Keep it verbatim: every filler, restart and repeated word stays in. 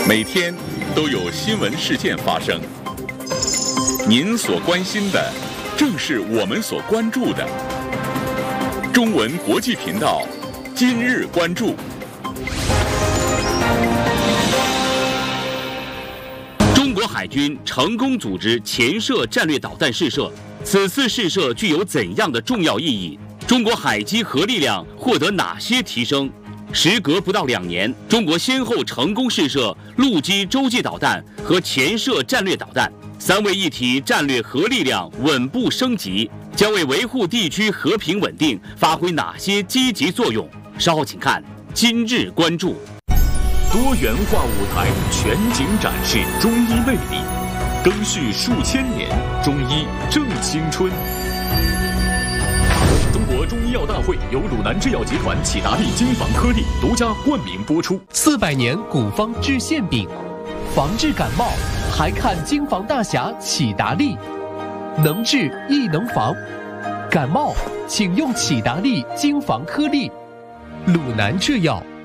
每天都有新闻事件发生，您所关心的正是我们所关注的。中文国际频道今日关注。 中国海军成功组织潜射战略导弹试射，此次试射具有怎样的重要意义？中国海基核力量获得哪些提升？时隔不到两年，中国先后成功试射陆基洲际导弹和潜射战略导弹，三位一体战略核力量稳步升级，将为维护地区和平稳定发挥哪些积极作用？稍后请看今日关注。 多元化舞台全景展示中医魅力，更续数千年，中医正青春。中国中医药大会由鲁南制药集团启达利金防颗粒独家冠名播出。 四百年古方治馅饼，防治感冒还看金防大侠启达利，能治亦能防。感冒请用启达利金防颗粒。鲁南制药。